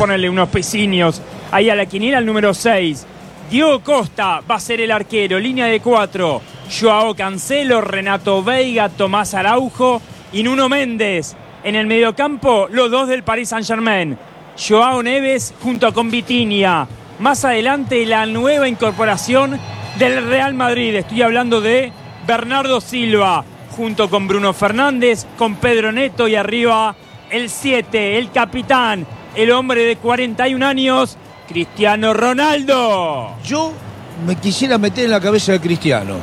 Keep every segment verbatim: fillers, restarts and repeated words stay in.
ponerle unos pesiños ahí a la quiniela, el número seis. Diego Costa va a ser el arquero, línea de cuatro. Joao Cancelo, Renato Veiga, Tomás Araujo y Nuno Méndez. En el mediocampo, los dos del Paris Saint-Germain. Joao Neves junto con Vitinha. Más adelante, la nueva incorporación del Real Madrid. Estoy hablando de Bernardo Silva, junto con Bruno Fernández, con Pedro Neto y arriba el siete, el capitán, el hombre de cuarenta y un años, Cristiano Ronaldo. Yo me quisiera meter en la cabeza de Cristiano.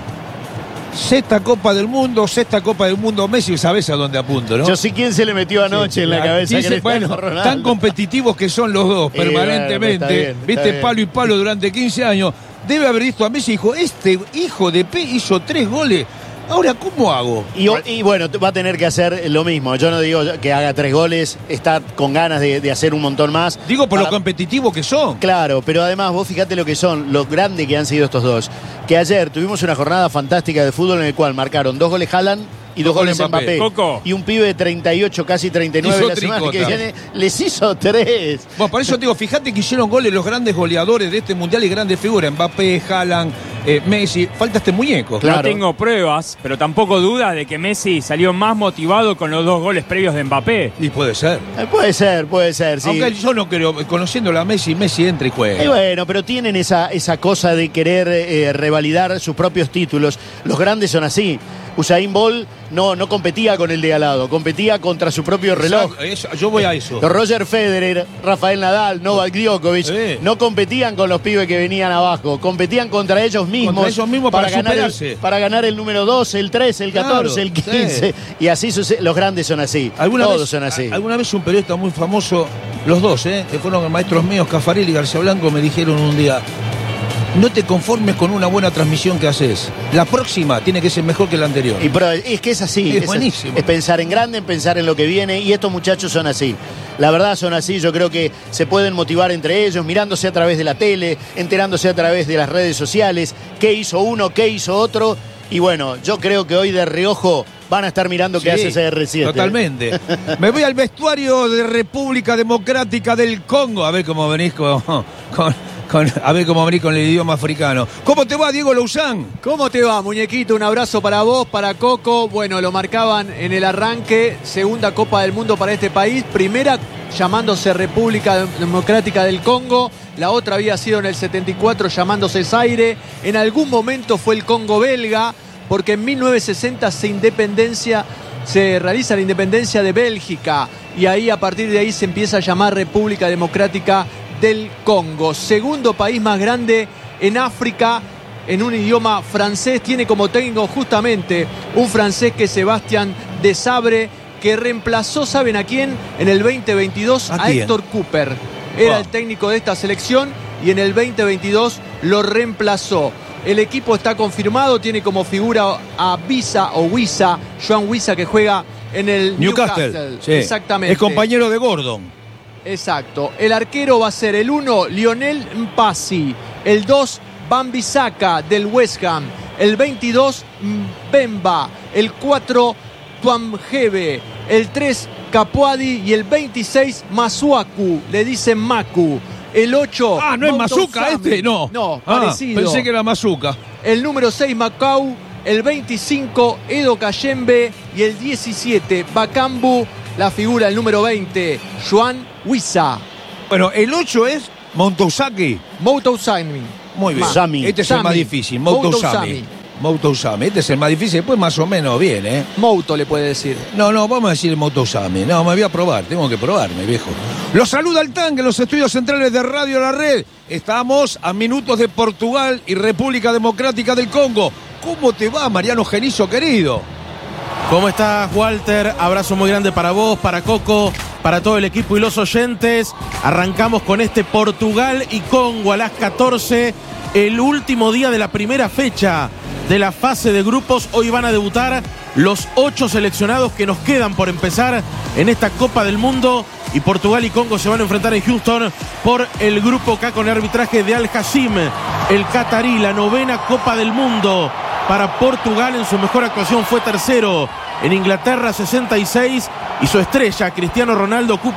Sexta Copa del Mundo, sexta Copa del Mundo Messi, sabes a dónde apunto, ¿no? Yo sé quién se le metió anoche sí, en la cabeza a Cristiano bueno, Ronaldo. Tan competitivos que son los dos y permanentemente, bueno, está bien, viste, está bien. palo y palo durante quince años. Debe haber visto a Messi y dijo, este hijo de P hizo tres goles. Ahora, ¿cómo hago? Y, y bueno, va a tener que hacer lo mismo. Yo no digo que haga tres goles, está con ganas de, de hacer un montón más. Digo por Para... lo competitivos que son. Claro, pero además vos fíjate lo que son, lo grande que han sido estos dos. Que ayer tuvimos una jornada fantástica de fútbol en el cual marcaron dos goles Haaland y dos, dos goles Mbappé. Mbappé. Y un pibe de treinta y ocho, casi treinta y nueve hizo la semana tricota. que viene, les hizo tres. Bueno, por eso te digo, fíjate que hicieron goles los grandes goleadores de este mundial y grandes figuras. Mbappé, Haaland, eh, Messi. Falta este muñeco. Claro. No tengo pruebas, pero tampoco dudas de que Messi salió más motivado con los dos goles previos de Mbappé. Y puede ser. Eh, puede ser, puede ser, sí. Aunque yo no creo, conociéndolo a Messi, Messi entra y juega. Y bueno, pero tienen esa, esa cosa de querer eh, revalidar sus propios títulos. Los grandes son así. Usain Bolt no, no competía con el de al lado, competía contra su propio reloj. Eso, yo voy a eso. Roger Federer, Rafael Nadal, Novak Djokovic sí. no competían con los pibes que venían abajo, competían contra ellos mismos, contra ellos mismos para, para, ganar superarse. el, para ganar el número doce, el trece, el catorce, claro, el quince. Sí. Y así sucede. Los grandes son así. Todos vez, son así. Alguna vez un periodista muy famoso, los dos, ¿eh? que fueron maestros míos, Caffarelli y García Blanco, me dijeron un día: no te conformes con una buena transmisión que haces. La próxima tiene que ser mejor que la anterior. Y pero es que es así. Es, es buenísimo. Es pensar en grande, en pensar en lo que viene. Y estos muchachos son así. La verdad son así. Yo creo que se pueden motivar entre ellos, mirándose a través de la tele, enterándose a través de las redes sociales. ¿Qué hizo uno? ¿Qué hizo otro? Y bueno, yo creo que hoy de reojo van a estar mirando sí, qué hace C R siete. Totalmente. Me voy al vestuario de República Democrática del Congo. A ver cómo venís con... con... Con, a ver cómo venís con el idioma africano. ¿Cómo te va, Diego Louzán? ¿Cómo te va, muñequito? Un abrazo para vos, para Coco. Bueno, lo marcaban en el arranque. Segunda Copa del Mundo para este país. Primera llamándose República Democrática del Congo. La otra había sido en el setenta y cuatro llamándose Zaire. En algún momento fue el Congo belga, porque en mil novecientos sesenta se independencia... se realiza la independencia de Bélgica. Y ahí, a partir de ahí, se empieza a llamar República Democrática del Congo. Segundo país más grande en África en un idioma francés. Tiene como técnico justamente un francés que es Sebastián Desabre, que reemplazó, ¿saben a quién? En el veinte veintidós a, a Héctor Cooper. Era wow. el técnico de esta selección y en el veinte veintidós lo reemplazó. El equipo está confirmado, tiene como figura a Wissa o Wissa, Joan Wissa, que juega en el Newcastle. Newcastle. Sí. Exactamente. Es compañero de Gordon. Exacto. El arquero va a ser el uno, Lionel Mpassi. El dos, Wan-Bissaka del West Ham. El veintidós, Mbemba. El cuatro, Tuamgebe. El tres, Capuadi. Y el veintiséis, Masuaku. Le dicen Maku. El ocho... Ah, ¿no es Mazuca este? No. No, ah, parecido. Pensé que era Mazuca. El número seis, Macau. El veinticinco, Edo Kayembe. Y el diecisiete, Bakambu. La figura, el número veinte, Joan Wissa. Bueno, el ocho es Moutoussami. Moutoussami. Muy bien. Sami. Este es Sami. el más difícil. Moutoussami. Moutoussami. Este es el más difícil. Después más o menos bien, ¿eh? Mouto le puede decir. No, no, vamos a decir Moutoussami. No, me voy a probar. Tengo que probarme, viejo. Los saluda el Tanque en los estudios centrales de Radio La Red. Estamos a minutos de Portugal y República Democrática del Congo. ¿Cómo te va, Mariano Genizo, querido? ¿Cómo estás, Walter? Abrazo muy grande para vos, para Coco, para todo el equipo y los oyentes. Arrancamos con este Portugal y Congo a las catorce, el último día de la primera fecha de la fase de grupos. Hoy van a debutar los ocho seleccionados que nos quedan por empezar en esta Copa del Mundo. Y Portugal y Congo se van a enfrentar en Houston por el grupo K con el arbitraje de Al Hashim, el catarí, la novena Copa del Mundo. Para Portugal, en su mejor actuación fue tercero en Inglaterra, sesenta y seis, y su estrella, Cristiano Ronaldo, ocupa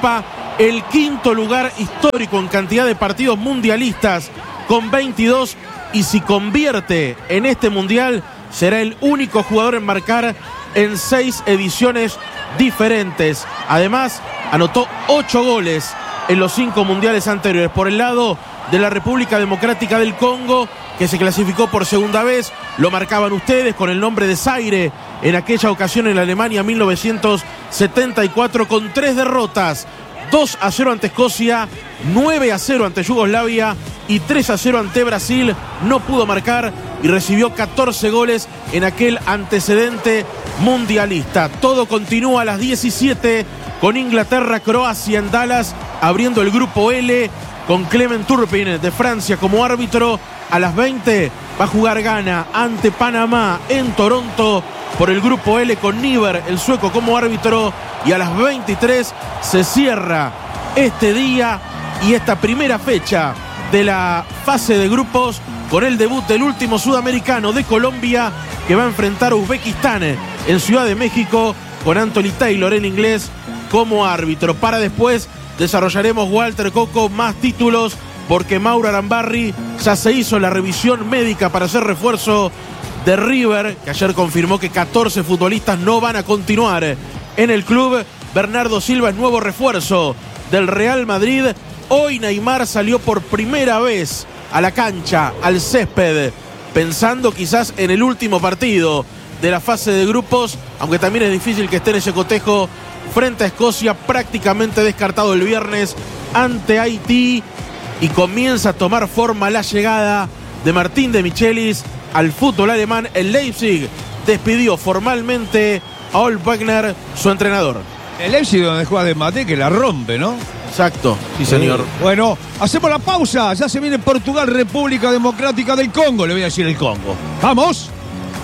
el quinto lugar histórico en cantidad de partidos mundialistas con veintidós, y si convierte en este mundial será el único jugador en marcar en seis ediciones diferentes. Además, anotó ocho goles en los cinco mundiales anteriores. Por el lado de la República Democrática del Congo, que se clasificó por segunda vez, lo marcaban ustedes con el nombre de Zaire en aquella ocasión en la Alemania mil novecientos setenta y cuatro, con tres derrotas: dos a cero ante Escocia, nueve a cero ante Yugoslavia y tres a cero ante Brasil. No pudo marcar y recibió catorce goles en aquel antecedente mundialista. Todo continúa a las diecisiete con Inglaterra-Croacia en Dallas, abriendo el grupo L con Clement Turpin de Francia como árbitro. A las veinte va a jugar Ghana ante Panamá en Toronto por el grupo L con Niver, el sueco, como árbitro. Y a las veintitrés se cierra este día y esta primera fecha de la fase de grupos con el debut del último sudamericano de Colombia, que va a enfrentar a Uzbekistán en Ciudad de México con Anthony Taylor, el inglés, como árbitro. Para después desarrollaremos, Walter, Coco, más títulos, porque Mauro Arambarri ya se hizo la revisión médica para hacer refuerzo de River, que ayer confirmó que catorce futbolistas no van a continuar en el club. Bernardo Silva es nuevo refuerzo del Real Madrid. Hoy Neymar salió por primera vez a la cancha, al césped, pensando quizás en el último partido de la fase de grupos, aunque también es difícil que esté en ese cotejo frente a Escocia, prácticamente descartado el viernes ante Haití. Y comienza a tomar forma la llegada de Martín de Michelis al fútbol alemán. El Leipzig despidió formalmente a Olaf Wagner, su entrenador. El Leipzig, donde juega de Mate, que la rompe, ¿no? Exacto, sí, señor. Eh, bueno, hacemos la pausa. Ya se viene Portugal, República Democrática del Congo. Le voy a decir el Congo. ¡Vamos!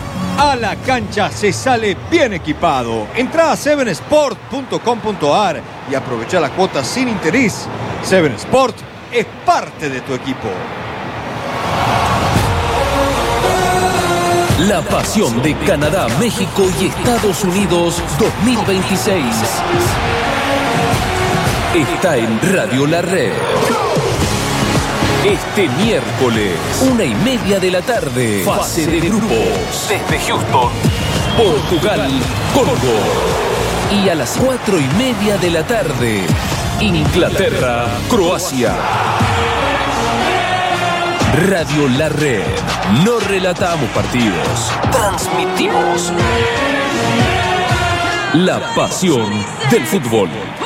A la cancha se sale bien equipado. Entra a seven sport punto com punto a r y aprovecha la cuota sin interés. Seven Sport es parte de tu equipo. La pasión de Canadá, México y Estados Unidos dos mil veintiséis está en Radio La Red. Este miércoles, una y media de la tarde, fase de grupos. Desde Houston, Portugal, Congo. Y a las cuatro y media de la tarde, Inglaterra, Croacia. Radio La Red. No relatamos partidos, transmitimos la pasión del fútbol.